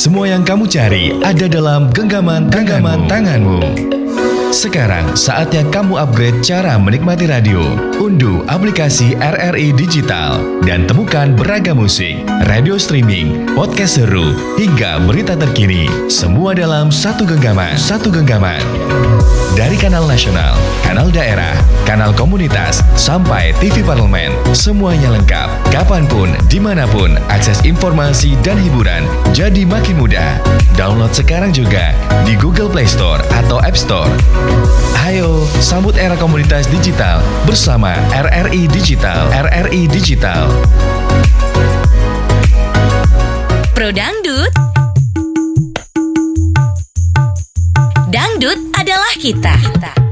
Semua yang kamu cari ada dalam genggaman tanganmu. Sekarang saatnya kamu upgrade cara menikmati radio. Unduh aplikasi RRI Digital dan temukan beragam musik, radio streaming, podcast seru, hingga berita terkini. Semua dalam satu genggaman. Dari kanal nasional, kanal daerah, kanal komunitas, sampai TV parlemen, semuanya lengkap. Kapanpun, dimanapun, akses informasi dan hiburan jadi makin mudah. Download sekarang juga di Google Play Store atau App Store. Ayo, sambut era komunitas digital bersama RRI Digital. RRI Digital. Pro Dangdut. Dangdut adalah kita.